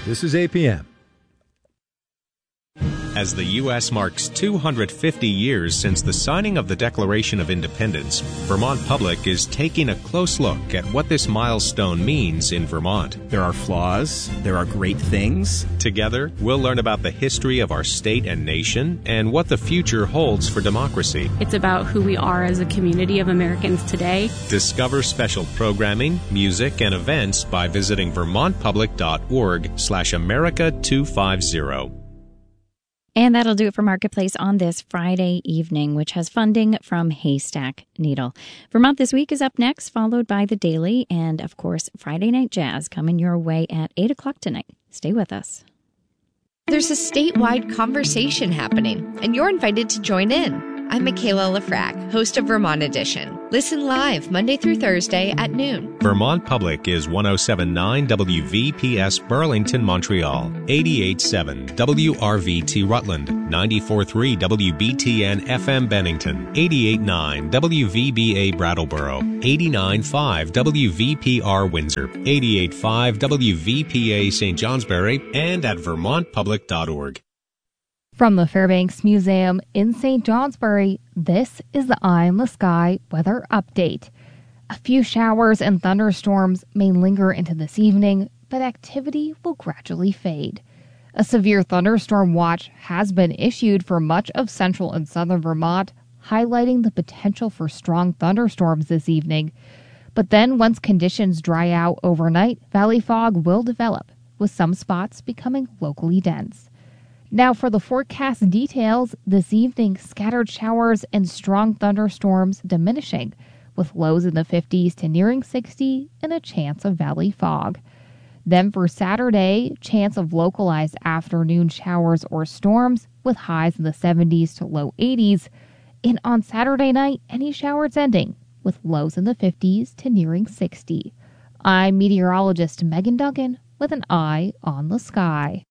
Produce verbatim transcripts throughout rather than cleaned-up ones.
This is A P M. As the U S marks two hundred fifty years since the signing of the Declaration of Independence, Vermont Public is taking a close look at what this milestone means in Vermont. There are flaws, there are great things. Together, we'll learn about the history of our state and nation and what the future holds for democracy. It's about who we are as a community of Americans today. Discover special programming, music, and events by visiting vermontpublic.org slash America 250. And that'll do it for Marketplace on this Friday evening, which has funding from Haystack Needle. Vermont This Week is up next, followed by The Daily, and, of course, Friday Night Jazz coming your way at eight o'clock tonight. Stay with us. There's a statewide conversation happening, and you're invited to join in. I'm Michaela Lafrac, host of Vermont Edition. Listen live Monday through Thursday at noon. Vermont Public is one oh seven point nine W V P S Burlington, Montreal, eighty-eight point seven W R V T Rutland, ninety-four point three W B T N F M Bennington, eighty-eight point nine W V B A Brattleboro, eighty-nine point five W V P R Windsor, eighty-eight point five W V P A Saint Johnsbury, and at vermont public dot org. From the Fairbanks Museum in Saint Johnsbury, this is the Eye in the Sky weather update. A few showers and thunderstorms may linger into this evening, but activity will gradually fade. A severe thunderstorm watch has been issued for much of central and southern Vermont, highlighting the potential for strong thunderstorms this evening. But then, once conditions dry out overnight, valley fog will develop, with some spots becoming locally dense. Now for the forecast details, this evening scattered showers and strong thunderstorms diminishing, with lows in the fifties to nearing sixty and a chance of valley fog. Then for Saturday, chance of localized afternoon showers or storms with highs in the seventies to low eighties. And on Saturday night, any showers ending with lows in the fifties to nearing sixty. I'm meteorologist Megan Duggan with an eye on the sky.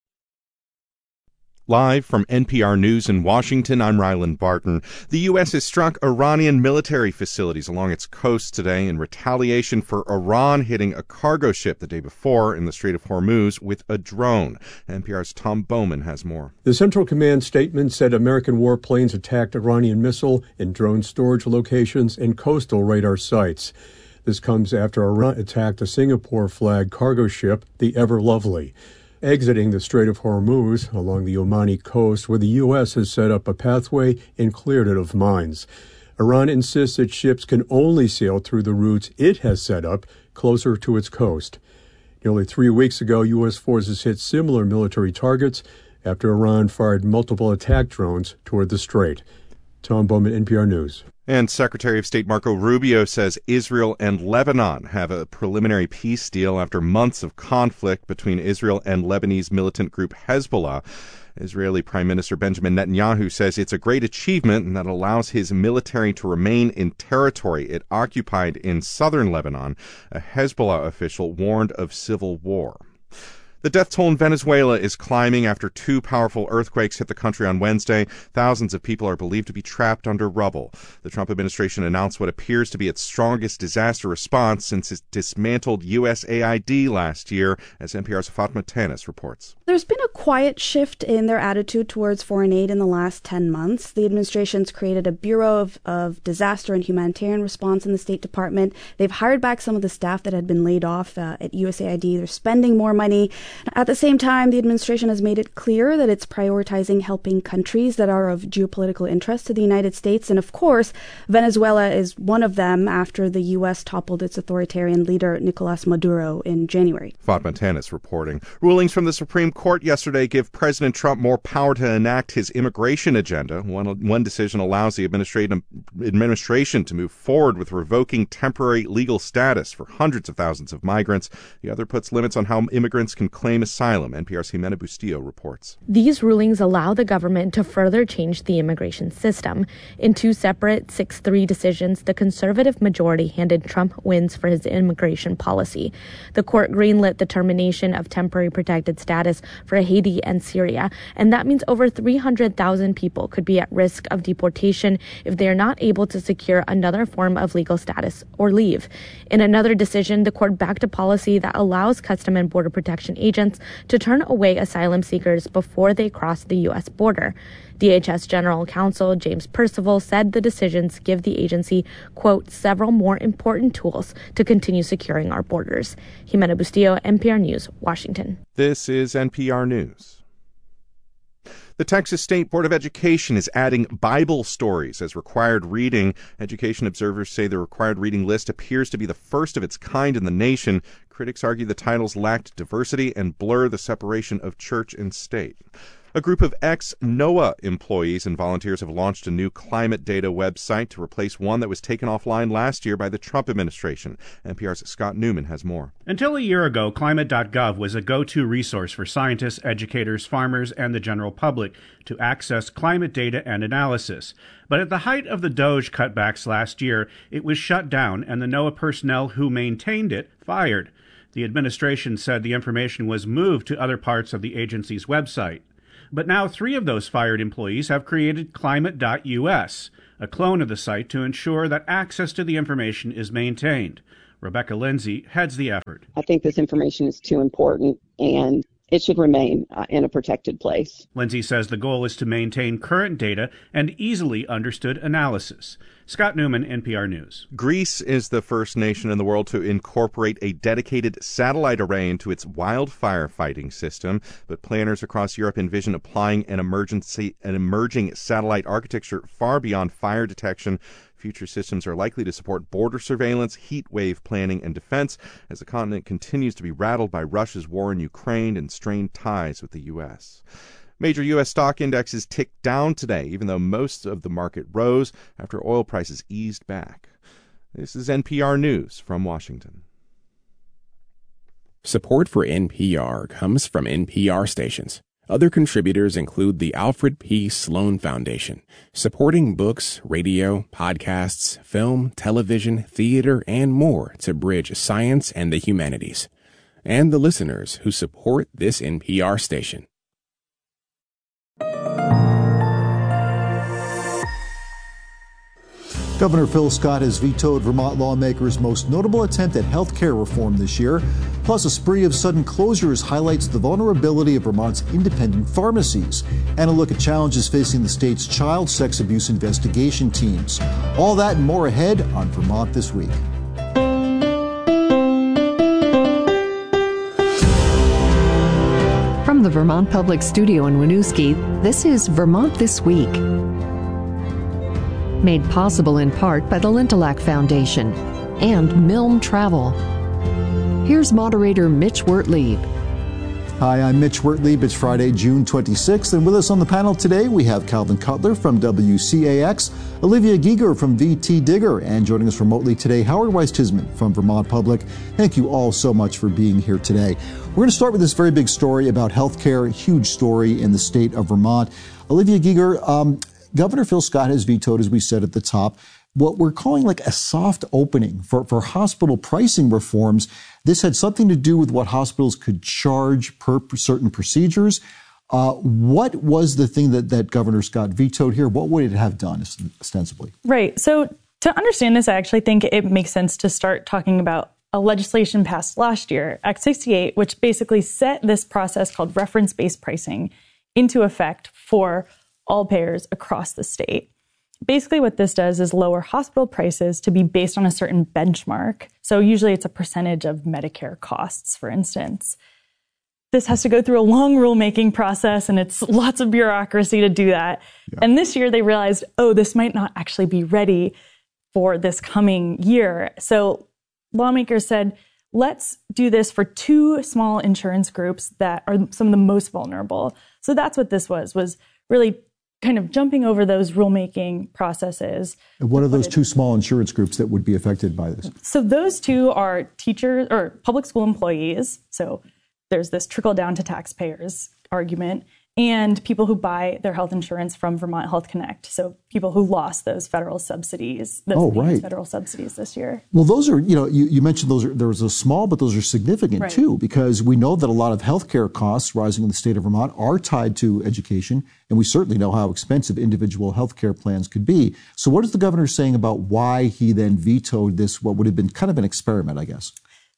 Live from N P R News in Washington, I'm Ryland Barton. The U S has struck Iranian military facilities along its coast today in retaliation for Iran hitting a cargo ship the day before in the Strait of Hormuz with a drone. N P R's Tom Bowman has more. The Central Command statement said American warplanes attacked Iranian missile and drone storage locations and coastal radar sites. This comes after Iran attacked a Singapore-flagged cargo ship, the Ever Lovely, exiting the Strait of Hormuz along the Omani coast, where the U S has set up a pathway and cleared it of mines. Iran insists that ships can only sail through the routes it has set up closer to its coast. Nearly three weeks ago, U S forces hit similar military targets after Iran fired multiple attack drones toward the strait. Tom Bowman, N P R News. And Secretary of State Marco Rubio says Israel and Lebanon have a preliminary peace deal after months of conflict between Israel and Lebanese militant group Hezbollah. Israeli Prime Minister Benjamin Netanyahu says it's a great achievement and that allows his military to remain in territory it occupied in southern Lebanon. A Hezbollah official warned of civil war. The death toll in Venezuela is climbing after two powerful earthquakes hit the country on Wednesday. Thousands of people are believed to be trapped under rubble. The Trump administration announced what appears to be its strongest disaster response since it dismantled U S A I D last year, as N P R's Fatma Tanis reports. There's been a quiet shift in their attitude towards foreign aid in the last ten months. The administration's created a Bureau of, of Disaster and Humanitarian Response in the State Department. They've hired back some of the staff that had been laid off uh, at U S A I D. They're spending more money. At the same time, the administration has made it clear that it's prioritizing helping countries that are of geopolitical interest to the United States. And of course, Venezuela is one of them after the U S toppled its authoritarian leader, Nicolas Maduro, in January. Fatma Tanis reporting. Rulings from the Supreme Court yesterday give President Trump more power to enact his immigration agenda. One, one decision allows the administration, administration to move forward with revoking temporary legal status for hundreds of thousands of migrants. The other puts limits on how immigrants can claim asylum. N P R's Jimena Bustillo reports. These rulings allow the government to further change the immigration system. In two separate six three decisions, the conservative majority handed Trump wins for his immigration policy. The court greenlit the termination of temporary protected status for Haiti and Syria, and that means over three hundred thousand people could be at risk of deportation if they are not able to secure another form of legal status or leave. In another decision, the court backed a policy that allows Custom and Border Protection Agency agents to turn away asylum seekers before they cross the U S border. D H S General Counsel James Percival said the decisions give the agency, quote, several more important tools to continue securing our borders. Jimena Bustillo, N P R News, Washington. This is N P R News. The Texas State Board of Education is adding Bible stories as required reading. Education observers say the required reading list appears to be the first of its kind in the nation. Critics argue the titles lacked diversity and blur the separation of church and state. A group of ex-NOAA employees and volunteers have launched a new climate data website to replace one that was taken offline last year by the Trump administration. N P R's Scott Newman has more. Until a year ago, climate dot gov was a go-to resource for scientists, educators, farmers, and the general public to access climate data and analysis. But at the height of the DOGE cutbacks last year, it was shut down and the NOAA personnel who maintained it fired. The administration said the information was moved to other parts of the agency's website. But now three of those fired employees have created climate dot U S, a clone of the site to ensure that access to the information is maintained. Rebecca Lindsay heads the effort. I think this information is too important, and it should remain uh, in a protected place. Lindsay says the goal is to maintain current data and easily understood analysis. Scott Newman, N P R News. Greece is the first nation in the world to incorporate a dedicated satellite array into its wildfire fighting system, but planners across Europe envision applying an emergency, an emerging satellite architecture far beyond fire detection. Future systems are likely to support border surveillance, heat wave planning, and defense as the continent continues to be rattled by Russia's war in Ukraine and strained ties with the U S. Major U S stock indexes ticked down today, even though most of the market rose after oil prices eased back. This is N P R News from Washington. Support for N P R comes from N P R stations. Other contributors include the Alfred P. Sloan Foundation, supporting books, radio, podcasts, film, television, theater, and more to bridge science and the humanities, and the listeners who support this N P R station. Governor Phil Scott has vetoed Vermont lawmakers' most notable attempt at health care reform this year. Plus, a spree of sudden closures highlights the vulnerability of Vermont's independent pharmacies. And a look at challenges facing the state's child sex abuse investigation teams. All that and more ahead on Vermont This Week. From the Vermont Public Studio in Winooski, this is Vermont This Week. Made possible in part by the Lintelak Foundation and Milne Travel. Here's moderator Mitch Wertlieb. Hi, I'm Mitch Wertlieb. It's Friday, June twenty-sixth, and with us on the panel today we have Calvin Cutler from W C A X, Olivia Giger from V T Digger, and joining us remotely today, Howard Weiss-Tisman from Vermont Public. Thank you all so much for being here today. We're going to start with this very big story about healthcare, a huge story in the state of Vermont. Olivia Giger, um, Governor Phil Scott has vetoed, as we said at the top, what we're calling like a soft opening for, for hospital pricing reforms. This had something to do with what hospitals could charge per certain procedures. Uh, what was the thing that, that Governor Scott vetoed here? What would it have done, ostensibly? Right. So to understand this, I actually think it makes sense to start talking about a legislation passed last year, Act sixty-eight, which basically set this process called reference-based pricing into effect for all payers across the state. Basically what this does is lower hospital prices to be based on a certain benchmark. So usually it's a percentage of Medicare costs, for instance. This has to go through a long rulemaking process, and it's lots of bureaucracy to do that. Yeah. And this year they realized, oh, this might not actually be ready for this coming year. So lawmakers said, let's do this for two small insurance groups that are some of the most vulnerable. So that's what this was, was really kind of jumping over those rulemaking processes. And what are those two small insurance groups that would be affected by this? So those two are teachers or public school employees. So there's this trickle down to taxpayers argument, and people who buy their health insurance from Vermont Health Connect. So people who lost those federal subsidies, those oh, right. federal subsidies this year. Well, those are, you know, you, you mentioned those are, there was a small, but those are significant right. too, because we know that a lot of healthcare costs rising in the state of Vermont are tied to education, and we certainly know how expensive individual healthcare plans could be. So what is the governor saying about why he then vetoed this, what would have been kind of an experiment, I guess?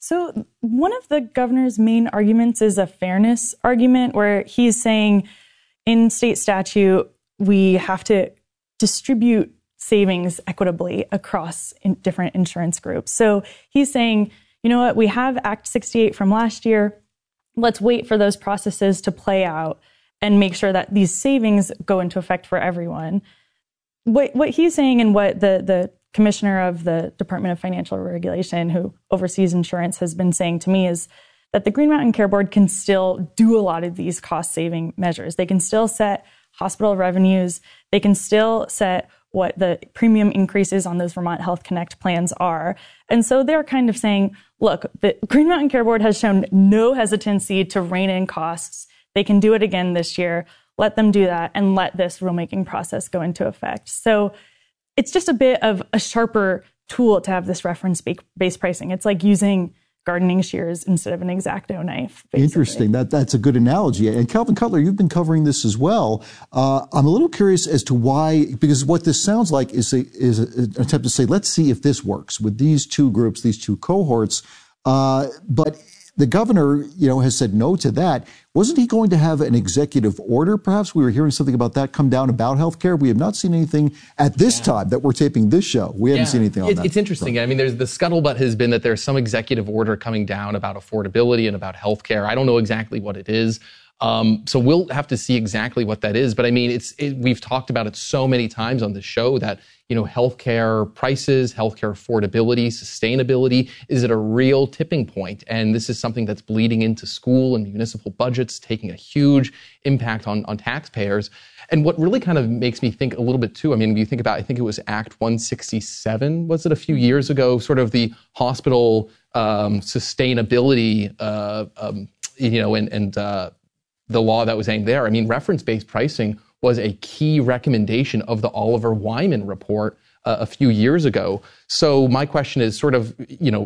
So one of the governor's main arguments is a fairness argument, where he's saying in state statute, we have to distribute savings equitably across in different insurance groups. So he's saying, you know what, we have Act sixty-eight from last year. Let's wait for those processes to play out and make sure that these savings go into effect for everyone. What, what he's saying, and what the, the commissioner of the Department of Financial Regulation, who oversees insurance, has been saying to me, is that the Green Mountain Care Board can still do a lot of these cost-saving measures. They can still set hospital revenues. They can still set what the premium increases on those Vermont Health Connect plans are. And so they're kind of saying, look, the Green Mountain Care Board has shown no hesitancy to rein in costs. They can do it again this year. Let them do that and let this rulemaking process go into effect. So it's just a bit of a sharper tool to have this reference-based pricing. It's like using gardening shears instead of an X-Acto knife. Basically. Interesting. That that's a good analogy. And Calvin Cutler, you've been covering this as well. Uh, I'm a little curious as to why, because what this sounds like is a, is an attempt to say, let's see if this works with these two groups, these two cohorts. Uh, but the governor, you know, has said no to that. Wasn't he going to have an executive order? Perhaps we were hearing something about that come down about healthcare. We have not seen anything at this yeah. time that we're taping this show. We haven't yeah. seen anything on it, that. It's interesting. I mean, there's the scuttlebutt has been that there's some executive order coming down about affordability and about healthcare. I don't know exactly what it is. Um, so we'll have to see exactly what that is. But I mean, it's it, we've talked about it so many times on the show that, you know, healthcare prices, healthcare affordability, sustainability is at a real tipping point. And this is something that's bleeding into school and municipal budgets, taking a huge impact on, on taxpayers. And what really kind of makes me think a little bit too, I mean, you think about, I think it was Act one sixty-seven, was it a few years ago, sort of the hospital um, sustainability, uh, um, you know, and, and uh, the law that was aimed there. I mean, reference-based pricing was a key recommendation of the Oliver Wyman report uh, a few years ago. So my question is sort of, you know,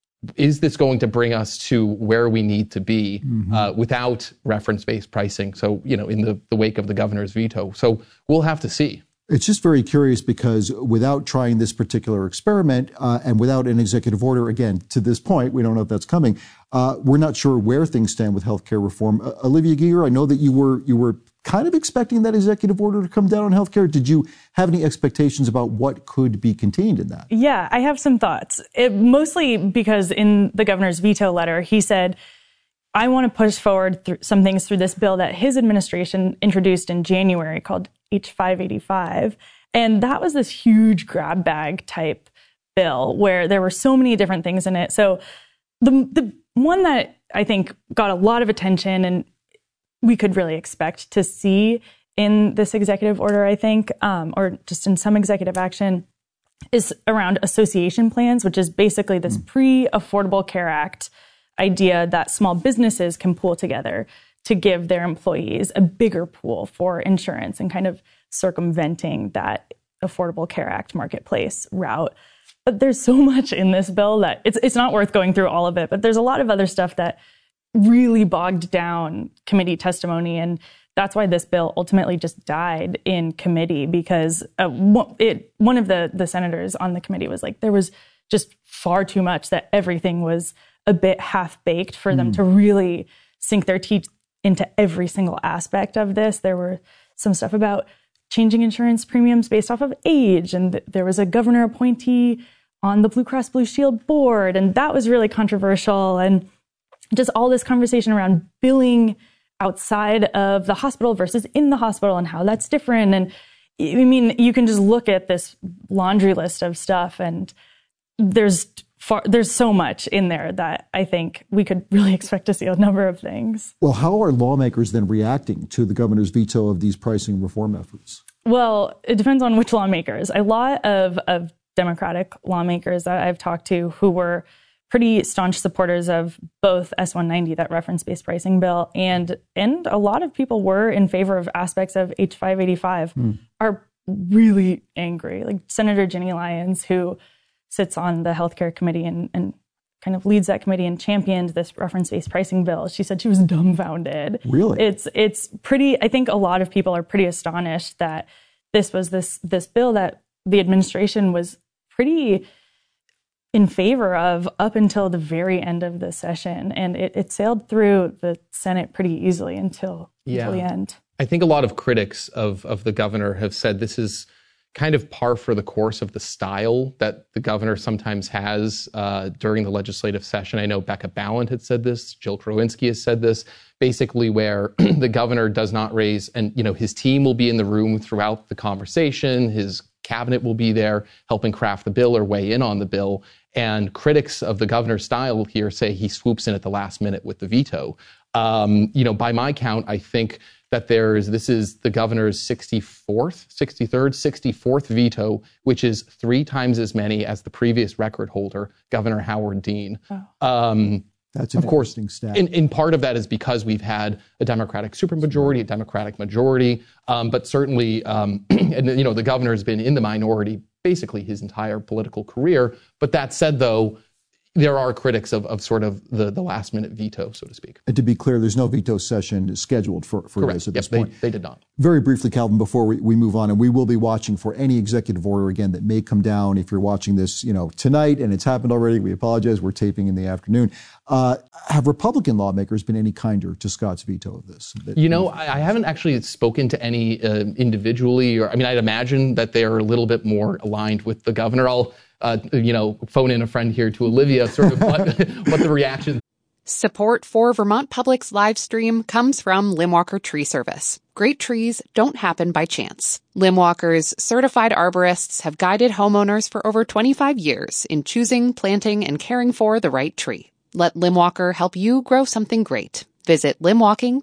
is this going to bring us to where we need to be mm-hmm. uh, without reference-based pricing? So, you know, in the, the wake of the governor's veto. So we'll have to see. It's just very curious because without trying this particular experiment uh, and without an executive order, again, to this point, we don't know if that's coming. Uh, we're not sure where things stand with healthcare reform. Uh, Olivia Giger, I know that you were you were kind of expecting that executive order to come down on healthcare. Did you have any expectations about what could be contained in that? Yeah, I have some thoughts. It, mostly because in the governor's veto letter, he said, I want to push forward th- some things through this bill that his administration introduced in January called H five eighty-five. And that was this huge grab bag type bill where there were so many different things in it. So the the one that I think got a lot of attention and we could really expect to see in this executive order, I think, um, or just in some executive action, is around association plans, which is basically this mm. pre-Affordable Care Act idea that small businesses can pool together to give their employees a bigger pool for insurance and kind of circumventing that Affordable Care Act marketplace route. But there's so much in this bill that it's it's not worth going through all of it. But there's a lot of other stuff that really bogged down committee testimony. And that's why this bill ultimately just died in committee, because uh, it, one of the, the senators on the committee was like, there was just far too much, that everything was a bit half-baked for mm. them to really sink their teeth into every single aspect of this. There were some stuff about changing insurance premiums based off of age, and th- there was a governor appointee on the Blue Cross Blue Shield board, and that was really controversial. And just all this conversation around billing outside of the hospital versus in the hospital and how that's different. And I mean, you can just look at this laundry list of stuff, and there's far, there's so much in there that I think we could really expect to see a number of things. Well, how are lawmakers then reacting to the governor's veto of these pricing reform efforts? Well, it depends on which lawmakers. A lot of, of Democratic lawmakers that I've talked to who were pretty staunch supporters of both S one ninety, that reference-based pricing bill, and and a lot of people were in favor of aspects of H five eighty-five, mm. are really angry. Like Senator Ginny Lyons, who sits on the healthcare committee and, and kind of leads that committee and championed this reference-based pricing bill. She said she was dumbfounded. Really? It's it's pretty, I think a lot of people are pretty astonished that this was this this bill that the administration was pretty in favor of up until the very end of the session. And it, it sailed through the Senate pretty easily until, yeah. until the end. I think a lot of critics of, of the governor have said this is kind of par for the course of the style that the governor sometimes has uh, during the legislative session. I know Becca Balint had said this, Jill Krowinski has said this, basically where the governor does not raise, and you know his team will be in the room throughout the conversation, his cabinet will be there helping craft the bill or weigh in on the bill, and critics of the governor's style here say he swoops in at the last minute with the veto. Um, you know, by my count, I think that there's, this is the governor's sixty-fourth, sixty-third, sixty-fourth veto, which is three times as many as the previous record holder, Governor Howard Dean. Oh. Um, That's an of course, interesting stat. in, in part of that is because we've had a Democratic supermajority, a Democratic majority, um, but certainly, um, and you know, the governor's been in the minority basically his entire political career. But that said, though, there are critics of, of sort of the, the last minute veto, so to speak. And to be clear, there's no veto session scheduled for, for Correct. this at Yep, this point. They, they did not. Very briefly, Calvin, before we, we move on, and we will be watching for any executive order again that may come down. If you're watching this, you know, tonight, and it's happened already, we apologize. We're taping in the afternoon. Uh, have Republican lawmakers been any kinder to Scott's veto of this? You know, I, I haven't actually spoken to any uh, individually, or I mean, I'd imagine that they're a little bit more aligned with the governor. I'll Uh, you know, phone in a friend here to Olivia, sort of what, what the reaction. Support for Vermont Public's live stream comes from Limwalker Tree Service. Great trees don't happen by chance. Limwalker's certified arborists have guided homeowners for over twenty-five years in choosing, planting, and caring for the right tree. Let Limwalker help you grow something great. Visit limwalking